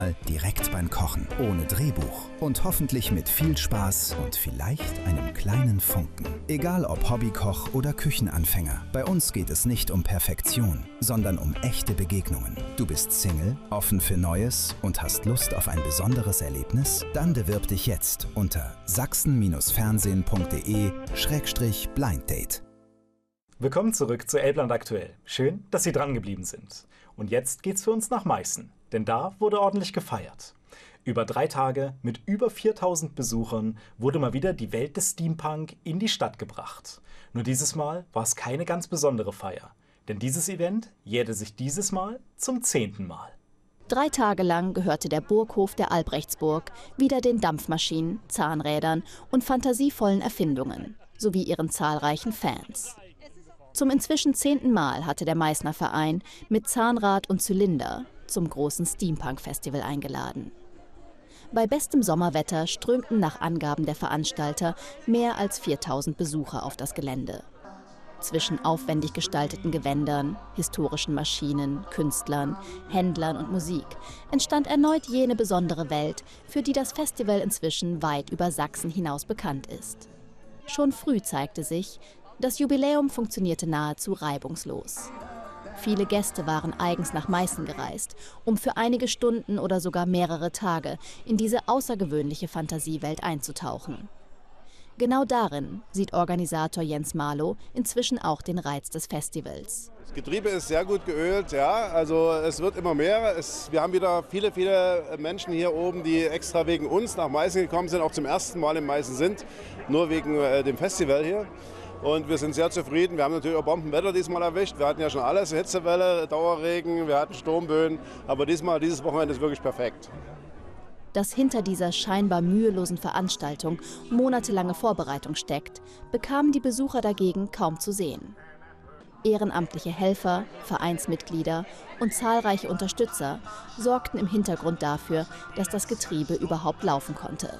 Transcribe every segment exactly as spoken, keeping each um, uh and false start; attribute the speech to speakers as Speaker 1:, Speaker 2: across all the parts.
Speaker 1: Direkt beim Kochen, ohne Drehbuch und hoffentlich mit viel Spaß und vielleicht einem kleinen Funken. Egal ob Hobbykoch oder Küchenanfänger, bei uns geht es nicht um Perfektion, sondern um echte Begegnungen. Du bist Single, offen für Neues und hast Lust auf ein besonderes Erlebnis? Dann bewirb dich jetzt unter sachsen fernsehen punkt de Schrägstrich Blind Date.
Speaker 2: Willkommen zurück zu Elbland aktuell. Schön, dass Sie dran geblieben sind. Und jetzt geht's für uns nach Meißen, denn da wurde ordentlich gefeiert. Über drei Tage mit über viertausend Besuchern wurde mal wieder die Welt des Steampunk in die Stadt gebracht. Nur dieses Mal war es keine ganz besondere Feier, denn dieses Event jährte sich dieses Mal zum zehnten Mal.
Speaker 3: Drei Tage lang gehörte der Burghof der Albrechtsburg wieder den Dampfmaschinen, Zahnrädern und fantasievollen Erfindungen sowie ihren zahlreichen Fans. Zum inzwischen zehnten Mal hatte der Meißner Verein mit Zahnrad und Zylinder zum großen Steampunk-Festival eingeladen. Bei bestem Sommerwetter strömten nach Angaben der Veranstalter mehr als viertausend Besucher auf das Gelände. Zwischen aufwendig gestalteten Gewändern, historischen Maschinen, Künstlern, Händlern und Musik entstand erneut jene besondere Welt, für die das Festival inzwischen weit über Sachsen hinaus bekannt ist. Schon früh zeigte sich, das Jubiläum funktionierte nahezu reibungslos. Viele Gäste waren eigens nach Meißen gereist, um für einige Stunden oder sogar mehrere Tage in diese außergewöhnliche Fantasiewelt einzutauchen. Genau darin sieht Organisator Jens Marlow inzwischen auch den Reiz des Festivals.
Speaker 4: Das Getriebe ist sehr gut geölt, ja, also es wird immer mehr. Es, wir haben wieder viele, viele Menschen hier oben, die extra wegen uns nach Meißen gekommen sind, auch zum ersten Mal in Meißen sind, nur wegen äh, dem Festival hier. Und wir sind sehr zufrieden. Wir haben natürlich auch Bombenwetter diesmal erwischt. Wir hatten ja schon alles, Hitzewelle, Dauerregen, wir hatten Sturmböen. Aber diesmal, dieses Wochenende ist wirklich perfekt.
Speaker 3: Dass hinter dieser scheinbar mühelosen Veranstaltung monatelange Vorbereitung steckt, bekamen die Besucher dagegen kaum zu sehen. Ehrenamtliche Helfer, Vereinsmitglieder und zahlreiche Unterstützer sorgten im Hintergrund dafür, dass das Getriebe überhaupt laufen konnte.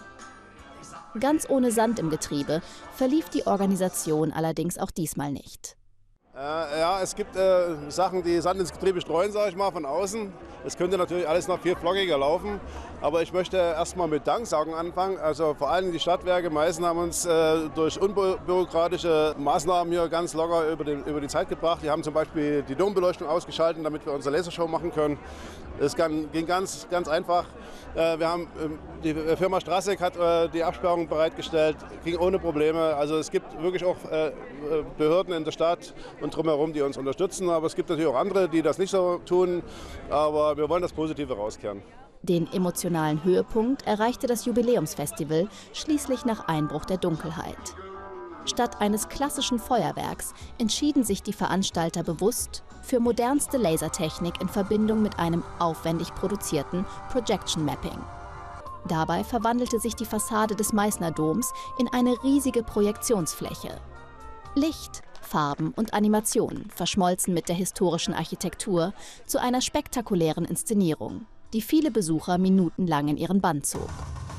Speaker 3: Ganz ohne Sand im Getriebe verlief die Organisation allerdings auch diesmal nicht.
Speaker 4: Äh, ja, es gibt äh, Sachen, die Sand ins Getriebe streuen, sage ich mal, von außen. Es könnte natürlich alles noch viel flockiger laufen. Aber ich möchte erstmal mit Danksagen anfangen. Also vor allem die Stadtwerke Meißen haben uns äh, durch unbürokratische Maßnahmen hier ganz locker über, den, über die Zeit gebracht. Die haben zum Beispiel die Dombeleuchtung ausgeschaltet, damit wir unsere Lasershow machen können. Es ging ganz, ganz einfach. Äh, wir haben, äh, die Firma Strassek hat äh, die Absperrung bereitgestellt, ging ohne Probleme. Also es gibt wirklich auch äh, Behörden in der Stadt und drumherum, die uns unterstützen. Aber es gibt natürlich auch andere, die das nicht so tun. Aber wir wollen das Positive rauskehren.
Speaker 3: Den emotionalen Höhepunkt erreichte das Jubiläumsfestival schließlich nach Einbruch der Dunkelheit. Statt eines klassischen Feuerwerks entschieden sich die Veranstalter bewusst für modernste Lasertechnik in Verbindung mit einem aufwendig produzierten Projection Mapping. Dabei verwandelte sich die Fassade des Meißner Doms in eine riesige Projektionsfläche. Licht, Farben und Animationen verschmolzen mit der historischen Architektur zu einer spektakulären Inszenierung, die viele Besucher minutenlang in ihren Bann zog.